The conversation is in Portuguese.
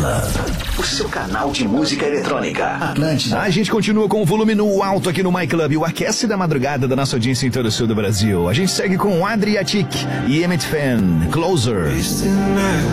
o seu canal de música eletrônica. Atlântida. A gente continua com o volume no alto aqui no My Club, o aquece da madrugada da nossa audiência em todo o sul do Brasil. A gente segue com Adriatic e Emmett Fan, Closer.